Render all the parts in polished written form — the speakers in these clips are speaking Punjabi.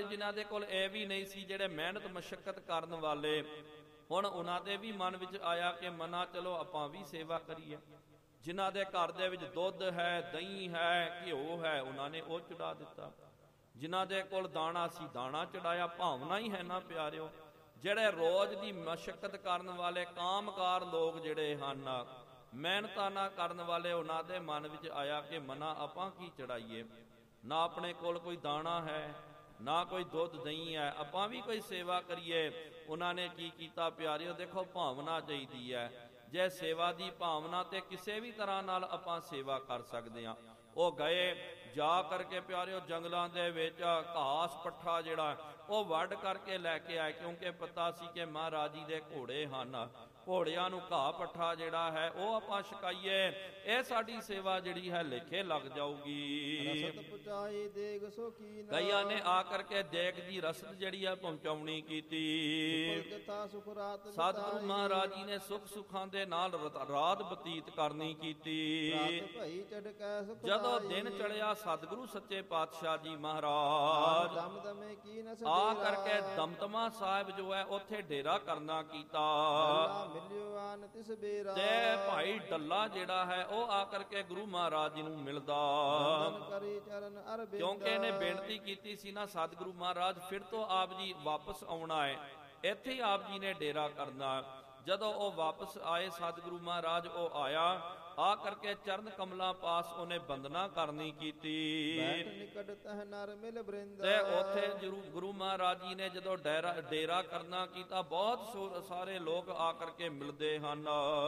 ਜਿਨ੍ਹਾਂ ਦੇ ਕੋਲ ਇਹ ਵੀ ਨਹੀਂ ਸੀ, ਜਿਹੜੇ ਮਿਹਨਤ ਮਸ਼ੱਕਤ ਕਰਨ ਵਾਲੇ, ਹੁਣ ਉਹਨਾਂ ਦੇ ਵੀ ਮਨ ਵਿੱਚ ਆਇਆ ਕਿ ਮਨਾ ਚਲੋ ਆਪਾਂ ਵੀ ਸੇਵਾ ਕਰੀਏ। ਜਿਨ੍ਹਾਂ ਦੇ ਘਰ ਦੇ ਵਿੱਚ ਦੁੱਧ ਹੈ, ਦਹੀਂ ਹੈ, ਘਿਓ ਹੈ, ਉਹਨਾਂ ਨੇ ਉਹ ਚੜਾ ਦਿੱਤਾ। ਜਿਨ੍ਹਾਂ ਦੇ ਕੋਲ ਦਾਣਾ ਸੀ, ਦਾਣਾ ਚੜਾਇਆ। ਭਾਵਨਾ ਹੀ ਹੈ ਨਾ ਪਿਆਰਿਓ। ਜਿਹੜੇ ਰੋਜ਼ ਦੀ ਮਸ਼ੱਕਤ ਕਰਨ ਵਾਲੇ ਕਾਮਕਾਰ ਲੋਕ ਜਿਹੜੇ ਹਨ, ਮਿਹਨਤਾਂ ਨਾ ਕਰਨ ਵਾਲੇ, ਉਹਨਾਂ ਦੇ ਮਨ ਵਿੱਚ ਆਇਆ ਕਿ ਮਨਾ ਆਪਾਂ ਕੀ ਚੜਾਈਏ। ਨਾ ਆਪਣੇ ਕੋਲ ਕੋਈ ਦਾਣਾ ਹੈ, ਨਾ ਕੋਈ ਦੁੱਧ ਦਹੀਂ ਹੈ, ਆਪਾਂ ਵੀ ਕੋਈ ਸੇਵਾ ਕਰੀਏ। ਉਹਨਾਂ ਨੇ ਕੀ ਕੀਤਾ ਪਿਆਰਿਓ, ਦੇਖੋ ਭਾਵਨਾ ਚਾਹੀਦੀ ਹੈ। ਜੇ ਸੇਵਾ ਦੀ ਭਾਵਨਾ ਤੇ ਕਿਸੇ ਵੀ ਤਰ੍ਹਾਂ ਨਾਲ ਆਪਾਂ ਸੇਵਾ ਕਰ ਸਕਦੇ ਹਾਂ। ਉਹ ਗਏ, ਜਾ ਕਰਕੇ ਪਿਆਰਿਓ ਜੰਗਲਾਂ ਦੇ ਵਿੱਚ ਘਾਸ ਪੱਠਾ ਜਿਹੜਾ ਉਹ ਵੱਢ ਕਰਕੇ ਲੈ ਕੇ ਆਏ, ਕਿਉਂਕਿ ਪਤਾ ਸੀ ਕਿ ਮਹਾਰਾਜ ਜੀ ਦੇ ਘੋੜੇ ਹਨ। ਘੋੜਿਆਂ ਨੂੰ ਘਾਹ ਪੱਠਾ ਜਿਹੜਾ ਹੈ ਉਹ ਆਪਾਂ ਛਕਾਈਏ, ਇਹ ਸਾਡੀ ਸੇਵਾ ਜਿਹੜੀ ਹੈ ਲੇਖੇ ਲੱਗ ਜਾਊਗੀ। ਕਈਆਂ ਨੇ ਆ ਕਰਕੇ ਦੇਗ ਦੀ ਰਸਦ ਜਿਹੜੀ ਹੈ ਪਹੁੰਚਾਉਣੀ ਕੀਤੀ। ਸਤਿਗੁਰੂ ਮਹਾਰਾਜ ਜੀ ਨੇ ਸੁੱਖ ਸੁੱਖਾਂ ਦੇ ਨਾਲ ਰਾਤ ਬਤੀਤ ਕਰਨੀ ਕੀਤੀ। ਜਦੋਂ ਦਿਨ ਚੜਿਆ, ਸਤਿਗੁਰੂ ਸੱਚੇ ਪਾਤਸ਼ਾਹ ਜੀ ਮਹਾਰਾਜ ਆ ਕਰਕੇ ਦਮਦਮਾ ਸਾਹਿਬ ਜੋ ਹੈ ਉੱਥੇ ਡੇਰਾ ਕਰਨਾ ਕੀਤਾ। ਤੇ ਭਾਈ ਡੱਲਾ ਜਿਹੜਾ ਹੈ ਉਹ ਆ ਕਰਕੇ ਗੁਰੂ ਮਹਾਰਾਜ ਜੀ ਨੂੰ ਮਿਲਦਾ, ਕਿਉਂਕਿ ਇਹਨੇ ਬੇਨਤੀ ਕੀਤੀ ਸੀ ਨਾ, ਸਤਿਗੁਰੂ ਮਹਾਰਾਜ ਫਿਰ ਤੋਂ ਆਪ ਜੀ ਵਾਪਸ ਆਉਣਾ ਹੈ, ਇੱਥੇ ਹੀ ਆਪ ਜੀ ਨੇ ਡੇਰਾ ਕਰਨਾ। ਜਦੋਂ ਉਹ ਵਾਪਸ ਆਏ ਸਤਿਗੁਰੂ ਮਹਾਰਾਜ, ਉਹ ਆਇਆ, ਆ ਕਰਕੇ ਚਰਨ ਕਮਲਾਂ ਪਾਸ ਉਹਨੇ ਬੰਦਨਾ ਕਰਨੀ ਕੀਤੀ। ਤੇ ਉੱਥੇ ਗੁਰੂ ਮਹਾਰਾਜ ਜੀ ਨੇ ਜਦੋਂ ਡੇਰਾ ਕਰਨਾ ਕੀਤਾ, ਬਹੁਤ ਸਾਰੇ ਲੋਕ ਆ ਕਰਕੇ ਮਿਲਦੇ ਹਨ।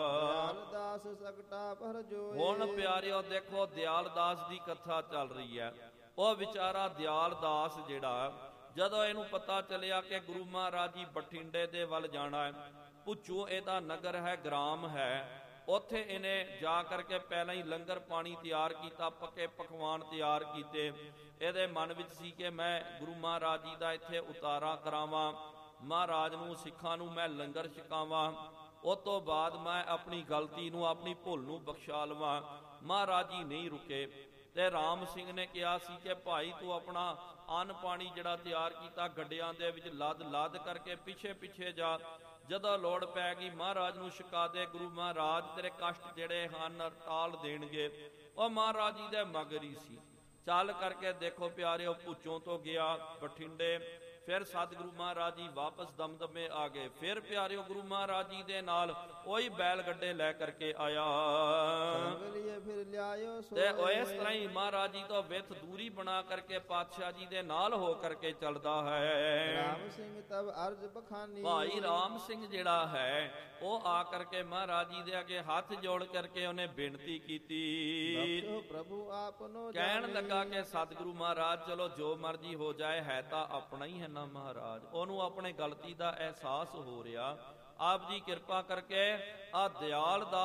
ਹੁਣ ਪਿਆਰਿਓ ਦੇਖੋ, ਦਿਆਲਦਾਸ ਦੀ ਕਥਾ ਚੱਲ ਰਹੀ ਹੈ। ਉਹ ਵਿਚਾਰਾ ਦਿਆਲਦਾਸ ਜਿਹੜਾ, ਜਦੋਂ ਇਹਨੂੰ ਪਤਾ ਚੱਲਿਆ ਕਿ ਗੁਰੂ ਮਹਾਰਾਜ ਜੀ ਬਠਿੰਡੇ ਦੇ ਵੱਲ ਜਾਣਾ ਹੈ, ਭੁੱਚੂ ਇਹਦਾ ਨਗਰ ਹੈ, ਗ੍ਰਾਮ ਹੈ, ਉੱਥੇ ਇਹਨੇ ਜਾ ਕਰਕੇ ਪਹਿਲਾਂ ਹੀ ਲੰਗਰ ਪਾਣੀ ਤਿਆਰ ਕੀਤਾ, ਪੱਕੇ ਪਕਵਾਨ ਤਿਆਰ ਕੀਤੇ। ਇਹਦੇ ਮਨ ਵਿੱਚ ਸੀ ਕਿ ਮੈਂ ਗੁਰੂ ਮਹਾਰਾਜ ਜੀ ਦਾ ਇੱਥੇ ਉਤਾਰਾ ਕਰਾਵਾਂ, ਮਹਾਰਾਜ ਨੂੰ, ਸਿੱਖਾਂ ਨੂੰ ਮੈਂ ਲੰਗਰ ਛਕਾਵਾਂ, ਉਸ ਤੋਂ ਬਾਅਦ ਮੈਂ ਆਪਣੀ ਗਲਤੀ ਨੂੰ, ਆਪਣੀ ਭੁੱਲ ਨੂੰ ਬਖਸ਼ਾ ਲਵਾਂ। ਮਹਾਰਾਜ ਜੀ ਨਹੀਂ ਰੁਕੇ ਤੇ ਰਾਮ ਸਿੰਘ ਨੇ ਕਿਹਾ ਸੀ ਕਿ ਭਾਈ ਤੂੰ ਆਪਣਾ ਅੰਨ ਪਾਣੀ ਜਿਹੜਾ ਤਿਆਰ ਕੀਤਾ ਗੱਡਿਆਂ ਦੇ ਵਿੱਚ ਲੱਦ ਕਰਕੇ ਪਿੱਛੇ ਪਿੱਛੇ ਜਾ, ਜਦੋਂ ਲੋੜ ਪੈ ਗਈ ਮਹਾਰਾਜ ਨੂੰ ਛਕਾ ਦੇ, ਗੁਰੂ ਮਹਾਰਾਜ ਤੇਰੇ ਕਸ਼ਟ ਜਿਹੜੇ ਹਨ ਟਾਲ ਦੇਣਗੇ। ਉਹ ਮਹਾਰਾਜ ਜੀ ਦੇ ਮਗਰ ਹੀ ਸੀ। ਚੱਲ ਕਰਕੇ ਦੇਖੋ ਪਿਆਰਿਓ, ਭੁੱਚੋਂ ਤੋਂ ਗਿਆ ਬਠਿੰਡੇ, ਫਿਰ ਸਤਿਗੁਰੂ ਮਹਾਰਾਜ ਜੀ ਵਾਪਸ ਦਮਦਮੇ ਆ ਗਏ। ਫਿਰ ਪਿਆਰਿਓ ਗੁਰੂ ਮਹਾਰਾਜ ਜੀ ਦੇ ਨਾਲ ਉਹੀ ਬੈਲ ਗੱਡੇ ਲੈ ਕਰਕੇ ਆਇਆ। ਤੇ ਉਹ ਇਸ ਤਰ੍ਹਾਂ ਹੀ ਮਹਾਰਾਜ ਜੀ ਤੋਂ ਵਿਥ ਦੂਰੀ ਬਣਾ ਕਰਕੇ ਪਾਤਸ਼ਾਹ ਜੀ ਦੇ ਨਾਲ ਹੋ ਕਰਕੇ ਚੱਲਦਾ ਹੈ। ਭਾਈ ਰਾਮ ਸਿੰਘ ਜਿਹੜਾ ਹੈ ਉਹ ਆ ਕਰਕੇ ਮਹਾਰਾਜ ਜੀ ਦੇ ਅੱਗੇ ਹੱਥ ਜੋੜ ਕਰਕੇ ਉਹਨੇ ਬੇਨਤੀ ਕੀਤੀ। ਕਹਿਣ ਲੱਗਾ ਕਿ ਸਤਿਗੁਰੂ ਮਹਾਰਾਜ ਚਲੋ ਜੋ ਮਰਜ਼ੀ ਹੋ ਜਾਏ, ਹੈ ਤਾਂ ਆਪਣਾ ਹੀ ਹੈ ਨਾ ਮਹਾਰਾਜ। ਉਹਨੂੰ ਆਪਣੇ ਗਲਤੀ ਦਾ ਅਹਿਸਾਸ ਹੋ ਰਿਹਾ। ਆਪ ਜੀ ਕਿਰਪਾ ਕਰਕੇ ਆ ਦਿਆਲ ਦਾ